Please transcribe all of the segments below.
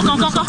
Kau.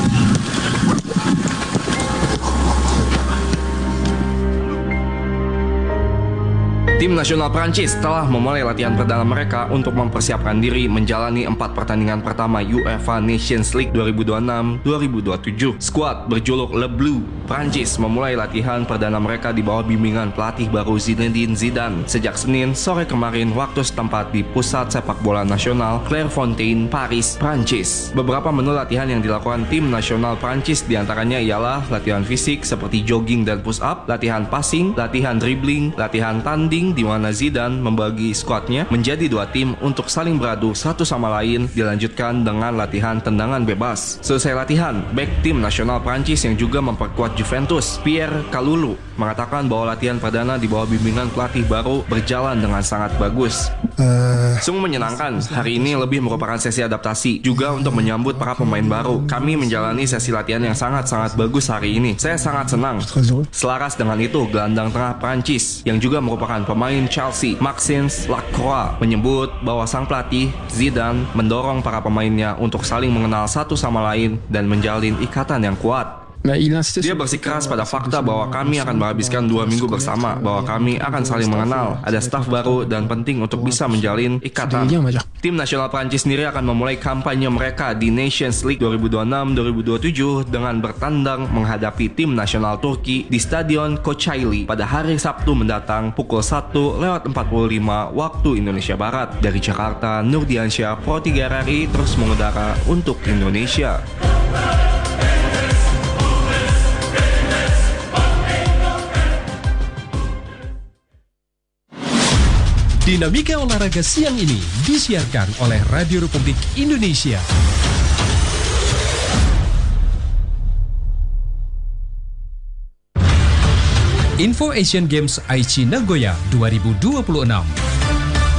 Tim nasional Prancis telah memulai latihan perdana mereka untuk mempersiapkan diri menjalani 4 pertandingan pertama UEFA Nations League 2026-2027. Skuad berjuluk Le Bleu Prancis memulai latihan perdana mereka di bawah bimbingan pelatih baru Zinedine Zidane sejak Senin sore kemarin waktu setempat di Pusat Sepak Bola Nasional Clairefontaine, Paris, Prancis. Beberapa menu latihan yang dilakukan tim nasional Prancis diantaranya ialah latihan fisik seperti jogging dan push up, latihan passing, latihan dribbling, latihan tanding di mana Zidane membagi skuadnya menjadi 2 tim untuk saling beradu satu sama lain, dilanjutkan dengan latihan tendangan bebas. Selesai latihan, bek tim nasional Prancis yang juga memperkuat Juventus, Pierre Kalulu, mengatakan bahwa latihan perdana di bawah bimbingan pelatih baru berjalan dengan sangat bagus. Sungguh menyenangkan, hari ini lebih merupakan sesi adaptasi juga untuk menyambut para pemain baru. Kami menjalani sesi latihan yang sangat-sangat bagus hari ini. Saya sangat senang. Selaras dengan itu, gelandang tengah Prancis yang juga merupakan pemain Chelsea, Maxence Lacroix, menyebut bahwa sang pelatih Zidane mendorong para pemainnya untuk saling mengenal satu sama lain dan menjalin ikatan yang kuat. Dia bersikeras pada fakta bahwa kami akan menghabiskan 2 minggu bersama, bahwa kami akan saling mengenal, ada staf baru dan penting untuk bisa menjalin ikatan. Tim nasional Prancis sendiri akan memulai kampanye mereka di Nations League 2026-2027 dengan bertandang menghadapi tim nasional Turki di Stadion Kocaeli pada hari Sabtu mendatang pukul 1:45 waktu Indonesia Barat. Dari Jakarta, Nurdiansyah, Pro 3 RRI terus mengudara untuk Indonesia. Dinamika olahraga siang ini disiarkan oleh Radio Republik Indonesia. Info Asian Games Aichi Nagoya 2026.